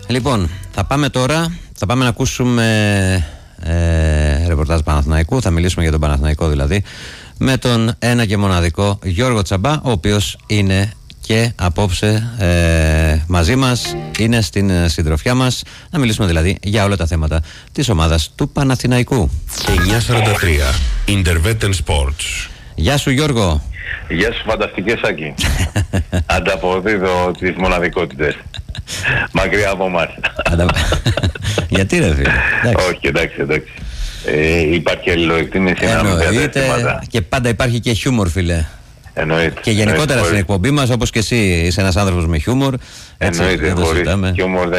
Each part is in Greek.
Λοιπόν, θα πάμε να ακούσουμε ρεπορτάζ Παναθηναϊκού. Θα μιλήσουμε για τον Παναθηναϊκό δηλαδή, με τον ένα και μοναδικό Γιώργο Τσαμπά, ο οποίος είναι και απόψε μαζί μας, είναι στην συντροφιά μας, να μιλήσουμε δηλαδή για όλα τα θέματα της ομάδας του Παναθηναϊκού. 9:43 Intervetten Sports. Γεια σου Γιώργο. Γεια σου φανταστικέ Σάκη. Ανταποδίδω τις μοναδικότητες. Μακριά από εμάς. Γιατί ρε φίλε? Όχι, εντάξει. Υπάρχει αλληλοεκτίμηση. Εννοείται, και πάντα υπάρχει και χιούμορ φίλε. Εννοείται. Και γενικότερα στην εκπομπή μας, όπως και εσύ είσαι ένας άνθρωπος με χιούμορ. Εννοείται, χωρίς χιούμορ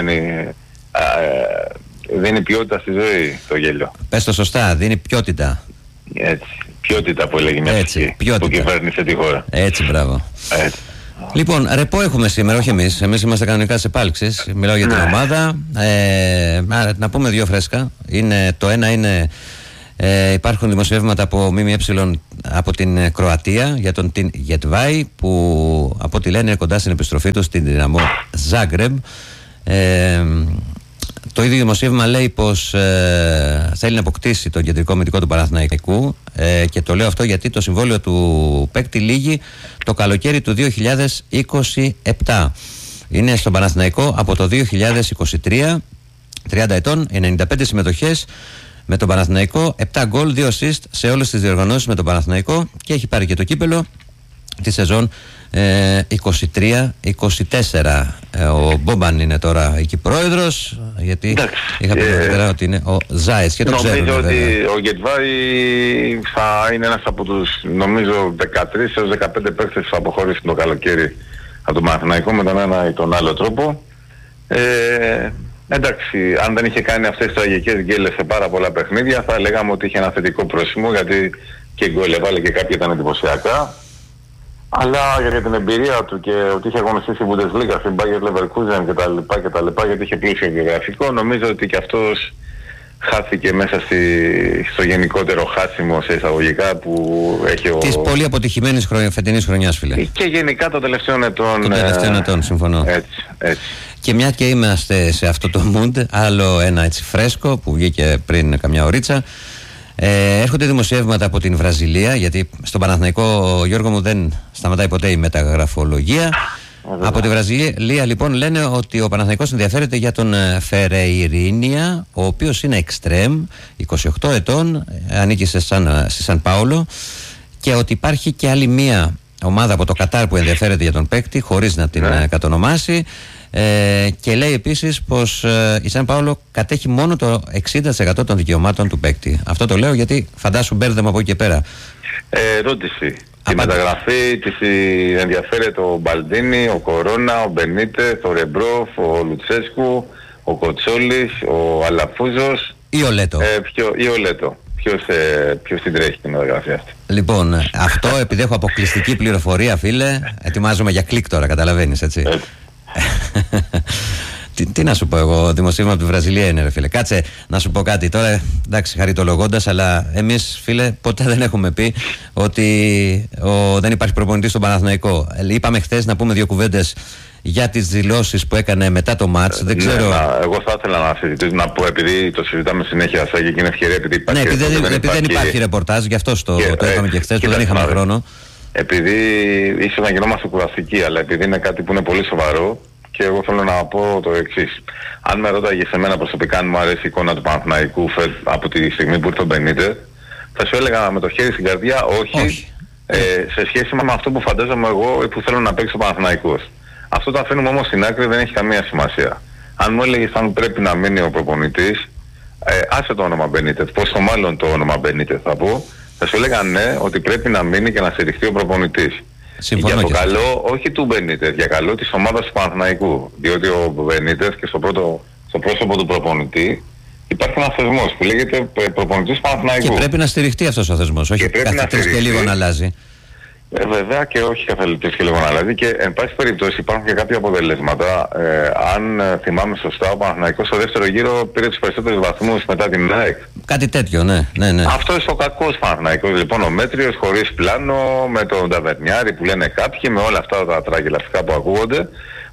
δίνει ποιότητα στη ζωή το γέλιο. Πες το σωστά, δίνει ποιότητα. Έτσι, ποιότητα που έλεγε μια ψυχή που κυβέρνησε τη χώρα. Έτσι, μπράβο. Έτσι. Λοιπόν, ρεπό έχουμε σήμερα, όχι εμείς. Εμείς είμαστε κανονικά σε επάλξεις. Μιλάω για την ομάδα. Να πούμε δύο φρέσκα. Το ένα είναι υπάρχουν δημοσιεύματα από ΜΜΕ από την Κροατία για τον Την Γετβάη, που από ό,τι λένε είναι κοντά στην επιστροφή του στην Δυναμό Ζάγκρεμπ. Το ίδιο δημοσίευμα λέει πως θέλει να αποκτήσει τον κεντρικό αμυντικό του Παναθηναϊκού, και το λέω αυτό γιατί το συμβόλαιο του παίκτη λήγει το καλοκαίρι του 2027. Είναι στον Παναθηναϊκό από το 2023, 30 ετών, 95 συμμετοχές με τον Παναθηναϊκό, 7 γκολ, 2 assist σε όλες τις διοργανώσεις με τον Παναθηναϊκό, και έχει πάρει και το κύπελο τη σεζόν 23-24. Ο Μπόμπαν είναι τώρα εκεί πρόεδρος, γιατί είχα πει νωρίτερα ότι είναι ο Ζάης και το ξέρουμε. Νομίζω ότι ο Γετβάη θα είναι ένας από τους, νομίζω, 13 έως 15 παίκτες που θα αποχωρήσουν το καλοκαίρι από τον Παναθηναϊκό με τον ένα ή τον άλλο τρόπο. Εντάξει, αν δεν είχε κάνει αυτές τις τραγικές γκέλες σε πάρα πολλά παιχνίδια, θα λέγαμε ότι είχε ένα θετικό πρόσημο, γιατί και γκολ έβαλε και κάποια ήταν εντυπωσιακά. Αλλά για την εμπειρία του και ότι είχε αγωνιστεί στην Bundesliga, στην Bayer Leverkusen κτλ, γιατί είχε πλούσιο βιογραφικό, νομίζω ότι και αυτός χάθηκε μέσα στο γενικότερο χάσιμο σε εισαγωγικά που έχει της πολύ αποτυχημένης φετινής χρονιάς, φίλε. Και γενικά των τελευταίων ετών. Των τελευταίων ετών, συμφωνώ. Έτσι. Και μια και είμαστε σε αυτό το mood, άλλο ένα έτσι φρέσκο που βγήκε πριν καμιά ωρίτσα. Έρχονται δημοσιεύματα από την Βραζιλία, γιατί στον Παναθηναϊκό, Γιώργο μου, δεν σταματάει ποτέ η μεταγραφολογία. Από τη Βραζιλία λοιπόν λένε ότι ο Παναθηναϊκός ενδιαφέρεται για τον Φερεϊρίνια, ο οποίος είναι εξτρέμ, 28 ετών, ανήκει στη Σαν Πάολο, και ότι υπάρχει και άλλη μία ομάδα από το Κατάρ που ενδιαφέρεται για τον παίκτη, χωρίς να την κατονομάσει. Και λέει επίσης πως η Σαν Πάολο κατέχει μόνο το 60% των δικαιωμάτων του παίκτη. Αυτό το λέω γιατί φαντάσου μπέρδεμα από εκεί και πέρα. Ερώτηση. Τη μεταγραφή της ενδιαφέρεται ο Μπαλντίνι, ο Κορώνα, ο Μπενίτες, ο Ρεμπρόφ, ο Λουτσέσκου, ο Κοτσόλης, ο Αλαφούζος ή ο Λέτο. Ποιος την τρέχει τη μεταγραφή αυτή? Λοιπόν, αυτό επειδή έχω αποκλειστική πληροφορία, φίλε, ετοιμάζομαι για κλικ τώρα, καταλαβαίνεις, έτσι. Τι να σου πω εγώ, δημοσίευμα από τη Βραζιλία είναι ρε φίλε. Κάτσε να σου πω κάτι τώρα, εντάξει, χαριτολογώντας, αλλά εμείς φίλε ποτέ δεν έχουμε πει ότι δεν υπάρχει προπονητής στον Παναθηναϊκό. Είπαμε χθες να πούμε δύο κουβέντες για τις δηλώσεις που έκανε μετά το μάτς. Δεν ξέρω. Εγώ θα ήθελα να συζητήσω, να πω, επειδή το συζητάμε συνέχεια σε και είναι ευκαιρία, επειδή υπάρχει. Ναι, επειδή δεν υπάρχει ρεπορτάζ, γι' αυτό το είπαμε και χθες, που δεν είχαμε χρόνο. Επειδή ίσως να γινόμαστε κουραστικοί, αλλά επειδή είναι κάτι που είναι πολύ σοβαρό, και εγώ θέλω να πω το εξής. Αν με ρώταγε σε μένα προσωπικά αν μου αρέσει η εικόνα του Παναθηναϊκού από τη στιγμή που ήρθε ο Μπενίτες, θα σου έλεγα με το χέρι στην καρδιά όχι. Σε σχέση με αυτό που φαντάζομαι εγώ ή που θέλω να παίξει ο Παναθηναϊκός. Αυτό το αφήνουμε όμως στην άκρη, δεν έχει καμία σημασία. Αν μου έλεγες αν πρέπει να μείνει ο προπονητής, άσε το όνομα Μπενίτες, πόσο μάλλον το όνομα Μπενίτες θα πω, θα σου έλεγα ναι, ότι πρέπει να μείνει και να στηριχτεί ο προπονητής. Συμφωνώ για το καλό, όχι του Μπενίτες, για καλό της ομάδας του Παναθηναϊκού. Διότι ο Μπενίτες και στο πρόσωπο του προπονητή υπάρχει ένας θεσμός που λέγεται προπονητής Παναθηναϊκού. Και πρέπει να στηριχτεί αυτός ο θεσμός, όχι κάθε τρεις και λίγο να αλλάζει. Βέβαια και όχι καθαλύτερος και λίγο να αλλάζει, και εν πάση περιπτώσει υπάρχουν και κάποια αποτελέσματα. Αν θυμάμαι σωστά, ο Παναθηναϊκός στο δεύτερο γύρο πήρε τους περισσότερους βαθμούς μετά την ΑΕΚ. Κάτι τέτοιο, ναι. Αυτό είναι ο κακός Παναθηναϊκός. Λοιπόν, ο μέτριος, χωρίς πλάνο, με τον Ταβερνιάρη που λένε κάποιοι, με όλα αυτά τα τραγελαστικά που ακούγονται.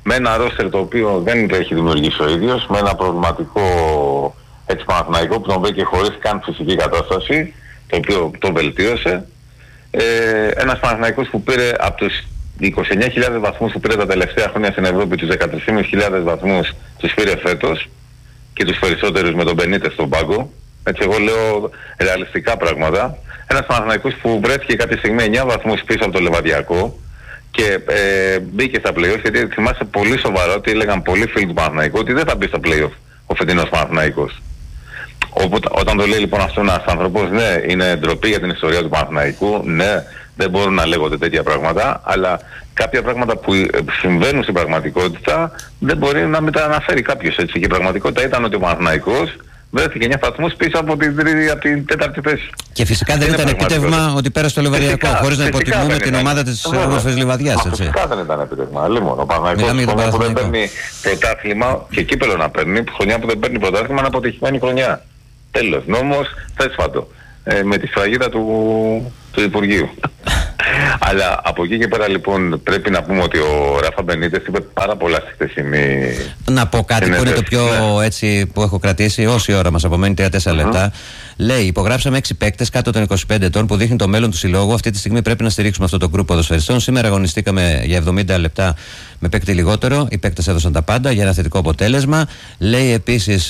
με ένα ρόστερ το οποίο δεν το έχει δημιουργήσει ο ίδιος, με ένα προβληματικό έτσι Παναθηναϊκό που τον βρήκε χωρίς καν φυσική κατάσταση, το οποίο τον βελτίωσε. Ένας Παναθηναϊκός που πήρε από τους 29.000 βαθμούς που πήρε τα τελευταία χρόνια στην Ευρώπη, τους 13.500 βαθμούς τους πήρε φέτος και τους περισσότερους με τον Μπενίτες στον πάγκο. Έτσι εγώ λέω ρεαλιστικά πράγματα. Ένας Παναθηναϊκός που βρέθηκε κάποια στιγμή 9 βαθμούς πίσω από το Λεβαδιακό και μπήκε στα play-off, γιατί θυμάσαι πολύ σοβαρά ότι έλεγαν πολλοί φίλοι του Παναθηναϊκού ότι δεν θα μπει στα play-off ο φετινός Παναθηναϊκός. Όταν το λέει λοιπόν αυτό ένας άνθρωπος, ναι, είναι ντροπή για την ιστορία του Παναθηναϊκού, ναι, δεν μπορούν να λέγονται τέτοια πράγματα, αλλά κάποια πράγματα που συμβαίνουν στην πραγματικότητα δεν μπορεί να μην τα αναφέρει κάποιος, έτσι. Και η πραγματικότητα ήταν ότι ο Παναθηναϊκός βρέθηκε 9 βαθμούς πίσω από την τέταρτη θέση. Και φυσικά δεν ήταν επίτευγμα ότι πέρασε το Λεβαδιακό, χωρίς να υποτιμούμε την ομάδα της όμορφης Λιβαδιάς, έτσι. Φυσικά δεν ήταν επίτευγμα. Λοιπόν, ο Παναθηναϊκός που δεν παίρνει πρωτάθλημα και κύπελλο να παίρνει, χρονιά που δεν παίρνει πρωτάθλημα είναι αποτυχημένη χρονιά. Τέλος, νόμος, θέσφατο. Με τη σφραγίδα του Υπουργείου. Αλλά από εκεί και πέρα λοιπόν πρέπει να πούμε ότι ο Ράφα Μπενίτες είπε πάρα πολλά στη χθεσινή. Να πω κάτι που είναι το πιο έτσι που έχω κρατήσει, όση ώρα μας απομένει, 3-4 λεπτά. Λέει: υπογράψαμε 6 παίκτες κάτω των 25 ετών που δείχνει το μέλλον του συλλόγου. Αυτή τη στιγμή πρέπει να στηρίξουμε αυτό το γκρουπ ποδοσφαιριστών. Σήμερα αγωνιστήκαμε για 70 λεπτά με παίκτη λιγότερο. Οι παίκτες έδωσαν τα πάντα για ένα θετικό αποτέλεσμα. Λέει επίσης: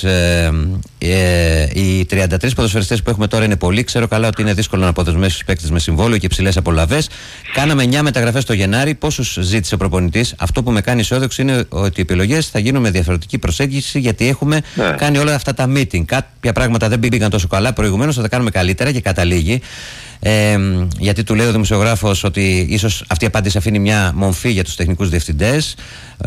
οι 33 ποδοσφαιριστές που έχουμε τώρα είναι πολλοί. Ξέρω καλά ότι είναι δύσκολο να αποδεσμεύσει τους παίκτες με συμβόλαιο και υψηλές απολαβές. Κάναμε 9 μεταγραφές το Γενάρη. Πόσους ζήτησε ο προπονητής? Αυτό που με κάνει αισιόδοξη είναι ότι οι επιλογές θα γίνουν με διαφορετική προσέγγιση, γιατί έχουμε κάνει όλα αυτά τα meeting. Κάποια πράγματα δεν πήγαν τόσο καλά προηγουμένως, θα τα κάνουμε καλύτερα και καταλήγει. Γιατί του λέει ο δημοσιογράφος ότι ίσως αυτή η απάντηση αφήνει μια μομφή για τους τεχνικούς διευθυντές,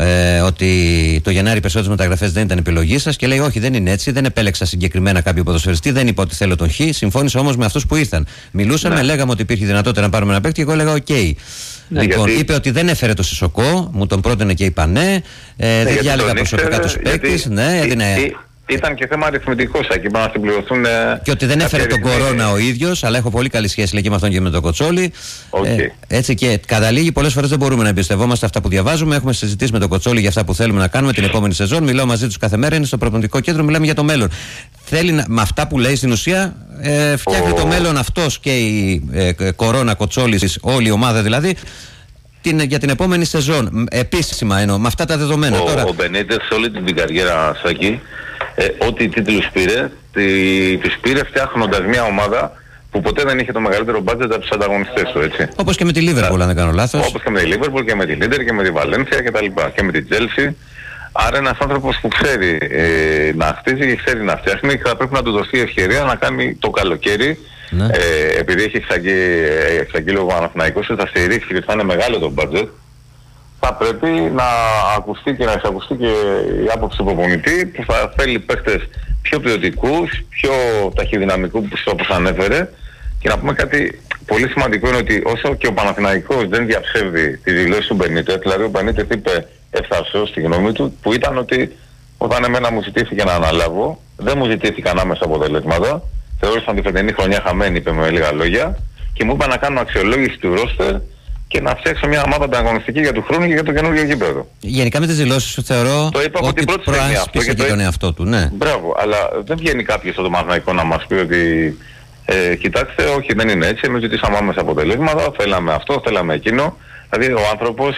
ότι το Γενάρη οι περισσότερες μεταγραφές δεν ήταν επιλογή σας, και λέει: όχι, δεν είναι έτσι, δεν επέλεξα συγκεκριμένα κάποιο ποδοσφαιριστή, δεν είπα ότι θέλω τον Χ, συμφώνησα όμως με αυτούς που ήρθαν. Μιλούσαμε, λέγαμε ότι υπήρχε δυνατότητα να πάρουμε ένα παίκτη και εγώ έλεγα: οκ. Λοιπόν, είπε ότι δεν έφερε το Σισοκό, μου τον πρότεινε και είπα ναι, δεν διάλεγα προσωπικά τους παίκτες, ναι, έδινε. Ήταν και θέμα αριθμητικό, εκεί είπα να συμπληρωθούν. Και ότι δεν έφερε τον Κορώνα ο ίδιος, αλλά έχω πολύ καλή σχέση, λέει, και με αυτόν και με τον Κοτσόλη. Έτσι, και καταλήγει, πολλές φορές δεν μπορούμε να εμπιστευόμαστε αυτά που διαβάζουμε. Έχουμε συζητήσει με τον Κοτσόλη για αυτά που θέλουμε να κάνουμε την επόμενη σεζόν. Μιλάω μαζί τους κάθε μέρα, είναι στο προπονητικό κέντρο, μιλάμε για το μέλλον. Θέλει με αυτά που λέει στην ουσία, φτιάχνει το μέλλον αυτός και η Κορώνα, Κοτσόλης, όλη η ομάδα δηλαδή. Για την επόμενη σεζόν. Επίσημα εννοώ, με αυτά τα δεδομένα. Ο Μπενίτες σε όλη την καριέρα Σάκη, ό,τι τίτλους πήρε, τους πήρε φτιάχνοντας μια ομάδα που ποτέ δεν είχε το μεγαλύτερο μπάτζετ από τους ανταγωνιστές του, έτσι. Όπως και με τη Λίβερπουλ, αν δεν κάνω λάθος. Όπως και με τη Λίβερπουλ και με τη Λίντερ και με τη Βαλένθια κτλ. Και με τη Τσέλσι. Άρα ένας άνθρωπος που ξέρει να χτίζει και ξέρει να φτιάχνει, και θα πρέπει να του δοθεί η ευκαιρία να κάνει το καλοκαίρι. Ναι. Επειδή έχει εξαγγείλει ο Παναθηναϊκός ότι θα στηρίξει και θα είναι μεγάλο το budget, θα πρέπει να ακουστεί και να εισακουστεί και η άποψη του προπονητή, που θα θέλει παίχτες πιο ποιοτικούς, πιο ταχυδυναμικούς, όπως ανέφερε. Και να πούμε κάτι πολύ σημαντικό, είναι ότι όσο και ο Παναθηναϊκός δεν διαψεύδει τη δηλώση του Μπενίτες, δηλαδή ο Μπενίτες είπε ευθαρσώς στη γνώμη του, που ήταν ότι όταν εμένα μου ζητήθηκε να αναλάβω, δεν μου ζητήθηκαν άμεσα αποτελέσματα. Θεώρησαν τη φετινή χρονιά χαμένη, είπε με λίγα λόγια, και μου είπα να κάνω αξιολόγηση του ρόστερ και να φτιάξω μια ομάδα ανταγωνιστική για του χρόνου και για το καινούργιο γήπεδο. Γενικά με τις δηλώσεις σου θεωρώ το είπα ότι προάσπισε και τον εαυτό του, ναι. Μπράβο, αλλά δεν βγαίνει κάποιος στο Παναθηναϊκό να μας πει ότι κοιτάξτε, όχι, δεν είναι έτσι, εμείς ζητήσαμε άμεσα αποτελέσματα, θέλαμε αυτό, θέλαμε εκείνο. Δηλαδή ο άνθρωπος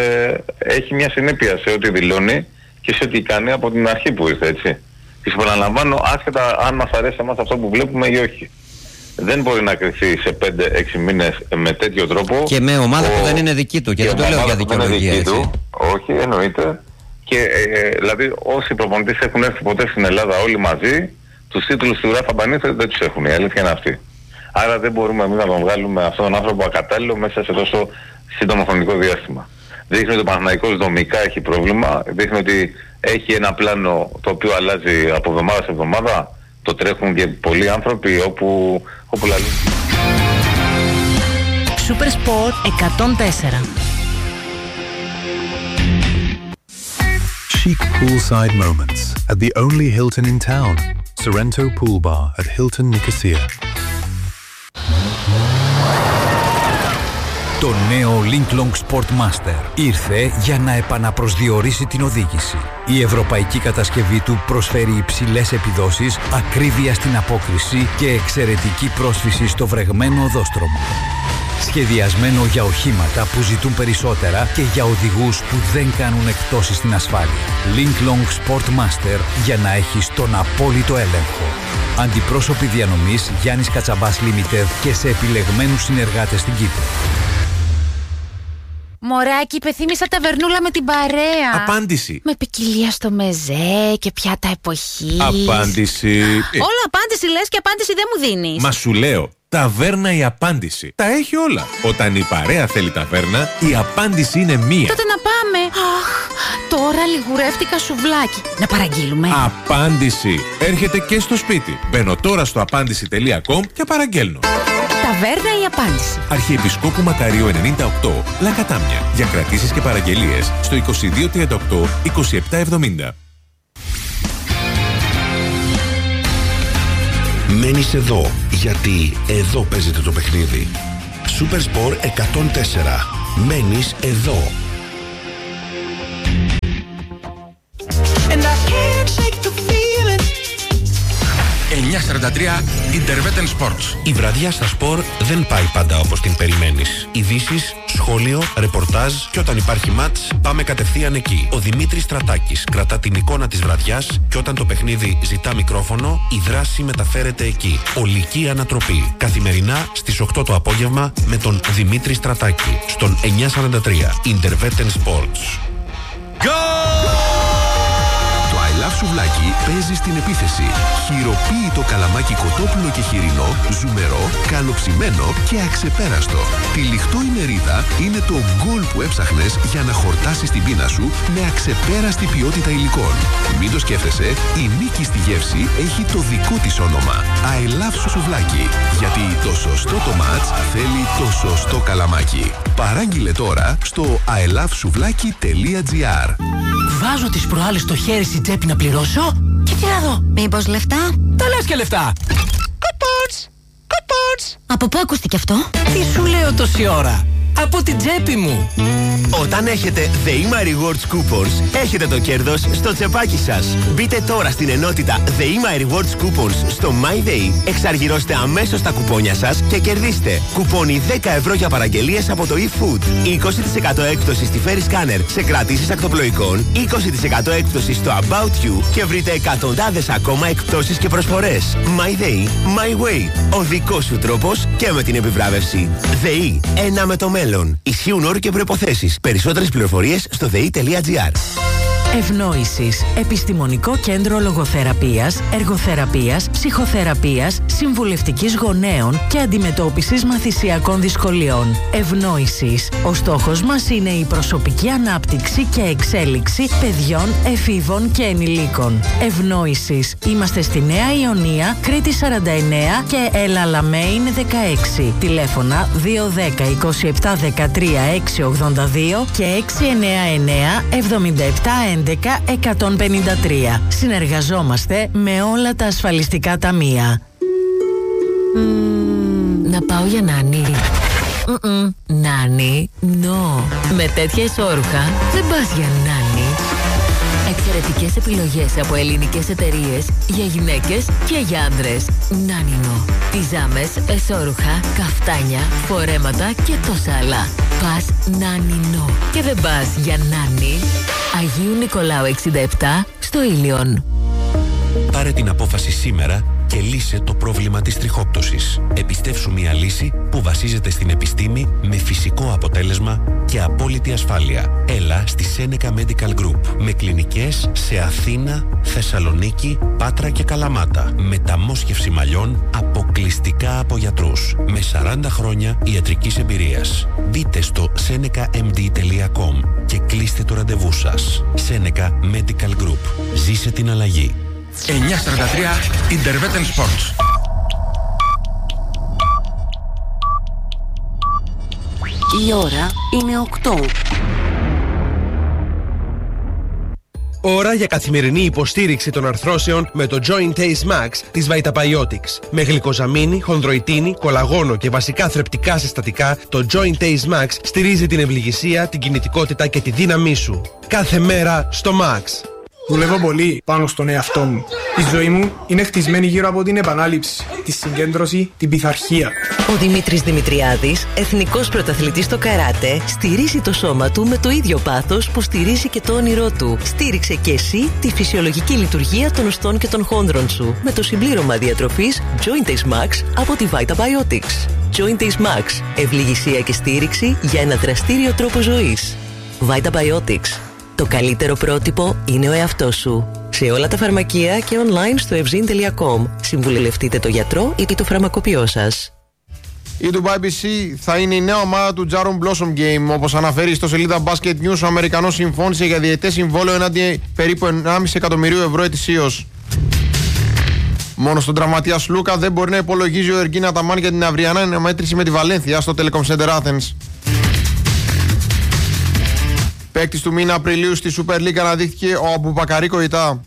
έχει μια συνέπεια σε ό,τι δηλώνει και σε ό,τι κάνει από την αρχή που ήρθε, έτσι. Και σου επαναλαμβάνω, άσχετα αν μας αρέσει εμάς αυτό που βλέπουμε ή όχι. Δεν μπορεί να κρυφθεί σε 5-6 μήνες με τέτοιο τρόπο. Και με ομάδα που δεν είναι δική του. Και δεν το λέω για δικαιολογία, έτσι. Όχι, εννοείται. Και δηλαδή όσοι προπονητές έχουν έρθει ποτέ στην Ελλάδα όλοι μαζί, τους τίτλους του Ράφα Μπενίτες δεν τους έχουν. Η αλήθεια είναι αυτή. Άρα δεν μπορούμε εμείς να τον βγάλουμε αυτόν τον άνθρωπο ακατάλληλο μέσα σε τόσο σύντομο χρονικό διάστημα. Δείχνει ότι ο Παναθηναϊκός δομικά έχει πρόβλημα. Δείχνει ότι έχει ένα πλάνο το οποίο αλλάζει από εβδομάδα σε εβδομάδα. Το τρέχουν και πολλοί άνθρωποι όπου λαλούν. Super Sport 104. Chic poolside moments at the only Hilton in town. Sorrento Pool Bar at Hilton Nicosia. Το νέο Linklong Sportmaster ήρθε για να επαναπροσδιορίσει την οδήγηση. Η ευρωπαϊκή κατασκευή του προσφέρει υψηλές επιδόσεις, ακρίβεια στην απόκριση και εξαιρετική πρόσφυση στο βρεγμένο οδόστρωμα. Σχεδιασμένο για οχήματα που ζητούν περισσότερα και για οδηγούς που δεν κάνουν εκπτώσεις στην ασφάλεια. Linklong Sportmaster για να έχεις τον απόλυτο έλεγχο. Αντιπρόσωποι διανομής Γιάννης Κατσαμπάς Limited και σε επιλεγμένους συνεργάτες στην Κύπρο. Μωράκι, υπεθύμησα ταβερνούλα με την παρέα. Απάντηση. Με ποικιλία στο μεζέ και πιάτα εποχής. Απάντηση. Όλο απάντηση λες και απάντηση δεν μου δίνεις. Μα σου λέω, ταβέρνα η απάντηση. Τα έχει όλα. Όταν η παρέα θέλει ταβέρνα, η απάντηση είναι μία. Τότε να πάμε. Αχ, τώρα λιγουρεύτηκα σουβλάκι. Να παραγγείλουμε. Απάντηση. Έρχεται και στο σπίτι. Μπαίνω τώρα στο απάντηση.com και παραγγέλνω. Ταβέρνα η απάντηση. Αρχιεπισκόπου Μακαρίου 98, Λακατάμια. Για κρατήσεις και παραγγελίες στο 2238 2770. Μένεις εδώ, γιατί εδώ παίζεται το παιχνίδι. Super Sport 104. Μένεις εδώ. And I can't shake the feeling. 9:43 Interveten Sports. Η βραδιά στα σπορ δεν πάει πάντα όπως την περιμένεις. Ειδήσεις, σχόλιο, ρεπορτάζ και όταν υπάρχει μάτς πάμε κατευθείαν εκεί. Ο Δημήτρης Στρατάκης κρατά την εικόνα της βραδιάς και όταν το παιχνίδι ζητά μικρόφωνο η δράση μεταφέρεται εκεί. Ολική ανατροπή. Καθημερινά στις 8 το απόγευμα με τον Δημήτρη Στρατάκη στον 943 Interveten Sports. I Love Σουβλάκι παίζει στην επίθεση. Χειροποίητο καλαμάκι κοτόπουλο και χοιρινό, ζουμερό, καλοψημένο και αξεπέραστο. Τυλιχτό η μερίδα είναι το γκολ που έψαχνες για να χορτάσεις την πείνα σου με αξεπέραστη ποιότητα υλικών. Μην το σκέφτεσαι, η νίκη στη γεύση έχει το δικό της όνομα. I Love Σουβλάκι. Γιατί το σωστό το μάτς θέλει το σωστό καλαμάκι. Παράγγειλε τώρα στο ilovesuvlaki.gr. Βάζω τις προάλλες το χέρι στην τσέπη να πληρώσω και τι να δω. Μήπως λεφτά? Τα λες και λεφτά. Coupons! Από πού ακούστηκε αυτό? Τι σου λέω τόση ώρα. Από την τσέπη μου. Όταν έχετε The EMA Rewards Coupons, έχετε το κέρδος στο τσεπάκι σας. Μπείτε τώρα στην ενότητα The EMA Rewards Coupons στο MyDay, εξαργυρώστε αμέσως τα κουπόνια σας και κερδίστε κουπόνι 10 ευρώ για παραγγελίες από το eFood, 20% έκπτωση στη Ferry Scanner σε κρατήσεις ακτοπλοϊκών, 20% έκπτωση στο About You και βρείτε εκατοντάδες ακόμα εκπτώσεις και προσφορές. MyDay, My Way. Ο δικός σου τρόπος και με την επιβράβευση. ΔΕΗ, ένα με το μέλλον. Ισχύουν όροι και προϋποθέσεις. Περισσότερες πληροφορίες στο dei.gr. Ευνόησης. Επιστημονικό κέντρο λογοθεραπείας, εργοθεραπείας, ψυχοθεραπείας, συμβουλευτικής γονέων και αντιμετώπισης μαθησιακών δυσκολιών. Ευνόησης. Ο στόχος μας είναι η προσωπική ανάπτυξη και εξέλιξη παιδιών, εφήβων και ενηλίκων. Ευνόησης. Είμαστε στη Νέα Ιωνία, Κρήτη 49 και Ελαλαμέιν 16. Τηλέφωνα 210 27 13 682 και 699 77 11 153. Συνεργαζόμαστε με όλα τα ασφαλιστικά ταμεία. Να πάω για νάνι. Νάνι, no. Με τέτοια ισόρουχα δεν πας για νάνι. Εξαιρετικές επιλογές από ελληνικές εταιρείες για γυναίκες και για άντρες. Νάνινο. Πιζάμες, εσόρουχα, καφτάνια, φορέματα και τόσα άλλα. Πας Νάνινο. Και δεν πας για νάνι. Αγίου Νικολάου 67 στο Ήλιον. Πάρε την απόφαση σήμερα και λύσε το πρόβλημα της τριχόπτωσης. Επιστεύσου μια λύση που βασίζεται στην επιστήμη με φυσικό αποτέλεσμα και απόλυτη ασφάλεια. Έλα στη Seneca Medical Group με κλινικές σε Αθήνα, Θεσσαλονίκη, Πάτρα και Καλαμάτα. Μεταμόσχευση μαλλιών αποκλειστικά από γιατρούς. Με 40 χρόνια ιατρικής εμπειρίας. Μπείτε στο senecamd.com και κλείστε το ραντεβού σας. Seneca Medical Group. Ζήσε την αλλαγή. 943 Interveten Sports. Η ώρα είναι 8. Ώρα για καθημερινή υποστήριξη των αρθρώσεων με το Joint Ace Max της Vitabiotics. Με γλυκοζαμίνη, χονδροϊτίνη, κολαγόνο και βασικά θρεπτικά συστατικά, το Joint Ace Max στηρίζει την ευληγησία, την κινητικότητα και τη δύναμή σου. Κάθε μέρα στο Max. Δουλεύω πολύ πάνω στον εαυτό μου. Η ζωή μου είναι χτισμένη γύρω από την επανάληψη, τη συγκέντρωση, την πειθαρχία. Ο Δημήτρης Δημητριάδης, εθνικός πρωταθλητής στο καράτε, στηρίζει το σώμα του με το ίδιο πάθος που στηρίζει και το όνειρό του. Στήριξε και εσύ τη φυσιολογική λειτουργία των οστών και των χόνδρων σου με το συμπλήρωμα διατροφής Joint Ace Max από τη Vitabiotics. Joint Ace Max. Ευληγησία και στήριξη για ένα δραστήριο τρόπο ζωής. Vitabiotics. Το καλύτερο πρότυπο είναι ο εαυτός σου. Σε όλα τα φαρμακεία και online στο evzin.com. Συμβουλευτείτε το γιατρό ή το φαρμακοποιό σας. Η Dubai BC θα είναι η νέα ομάδα του Jaron Blossom Game. Όπως αναφέρει στο σελίδα Basket News, ο Αμερικανός συμφώνησε για διετές συμβόλαιο έναντι περίπου 1,5 εκατομμυρίου ευρώ ετησίως. Μόνο στον τραυματία Σλούκα δεν μπορεί να υπολογίζει ο Εργίν Αταμάν για την αυριανά εναμέτρηση με τη Βαλένθια στο Telecom Center Athens. Παίκτης του μήνα Απριλίου στη Super League αναδείχθηκε ο Αμπουμπακαρί Κοϊτά.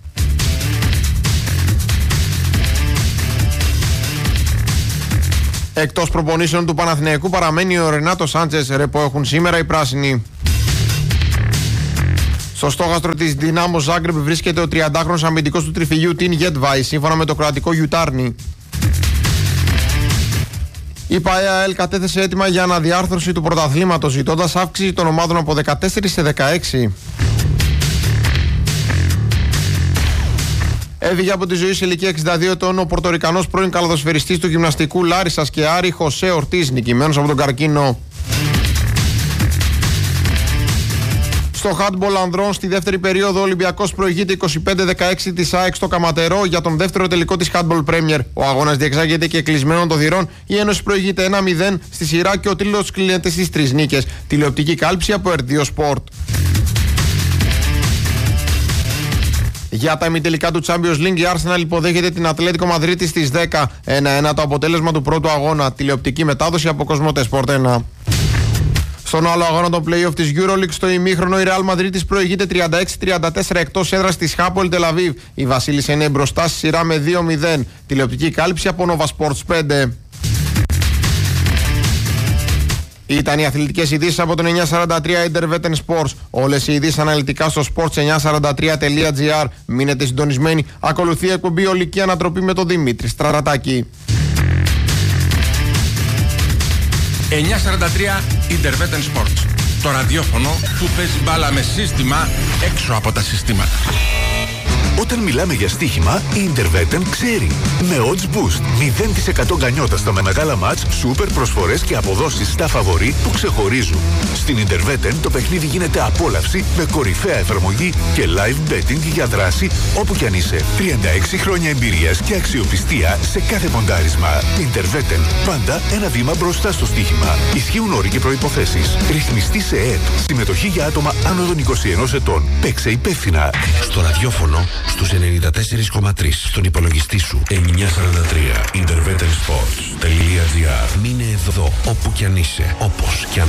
Εκτός προπονήσεων του Παναθηναϊκού παραμένει ο Ρενάτο Σάντσες, ρεπό έχουν σήμερα οι πράσινοι. Στο στόχαστρο της Δυνάμο Ζάγκρεπ βρίσκεται ο 30χρονος αμυντικός του τριφυλιού Τιν Γετβάη, σύμφωνα με το κροατικό Γιουτάρνι. Η ΠΑΕΑΕΛ κατέθεσε έτοιμα για αναδιάρθρωση του πρωταθλήματος, ζητώντας αύξηση των ομάδων από 14 σε 16. Έφυγε από τη ζωή σε ηλικία 62 ετών ο Πορτορικανός πρώην καλαδοσφαιριστής του γυμναστικού Λάρισσας και Άρη Χωσέ Ορτίζ, νικημένος από τον καρκίνο. Στο handball ανδρών στη δεύτερη περίοδο ο Ολυμπιακός προηγείται 25-16 της ΑΕΚ στο Καματερό για τον δεύτερο τελικό της Handball Premier. Ο αγώνας διεξάγεται και κλεισμένων των θυρών. Η Ένωση προηγείται 1-0 στη σειρά και ο τίτλος κλείνεται στις 3 νίκες. Τηλεοπτική κάλυψη από R2 Sport. Για τα ημιτελικά του Champions League η Arsenal υποδέχεται την Ατλέτικο Μαδρίτης στις 10. 1-1 το αποτέλεσμα του πρώτου αγώνα. Τηλεοπτική μετάδοση από Κοσμοτέ Sport 1. Στον άλλο αγώνα των play-off της EuroLeague στο ημίχρονο η Real Madrid προηγείται 36-34 εκτός έδρας της Hapoel Tel Aviv. Η Βασίλισσα είναι μπροστά στη σειρά με 2-0. Τηλεοπτική κάλυψη από Nova Sports 5. Ήταν οι αθλητικές ειδήσεις από τον 943 Intervetten Sports. Όλες οι ειδήσεις αναλυτικά στο sports943.gr. Μείνετε συντονισμένοι. Ακολουθεί η εκπομπή Ολική Ανατροπή με τον Δημήτρη Στραρατάκη. 943 Intervetten Sports. Το ραδιόφωνο που παίζει μπάλα με σύστημα έξω από τα συστήματα. Όταν μιλάμε για στοίχημα, η Intervetten ξέρει. Με odds boost, 0% γκανιότα στα μεγάλα μάτς, σούπερ προσφορές και αποδόσεις στα φαβορί που ξεχωρίζουν. Στην Intervetten το παιχνίδι γίνεται απόλαυση με κορυφαία εφαρμογή και live betting για δράση όπου κι αν είσαι. 36 χρόνια εμπειρίας και αξιοπιστία σε κάθε ποντάρισμα. Intervetten, πάντα ένα βήμα μπροστά στο στοίχημα. Ισχύουν όροι και προϋποθέσεις. Ρυθμιστή σε ΕΕΠ. Συμμετοχή για άτομα άνω των 21 ετών. Παίξε υπεύθυνα. Στο ραδιόφωνο στους 94,3 στον υπολογιστή σου. 943 intervettensports.gr. Μείνε εδώ όπου κι αν είσαι, όπως κι αν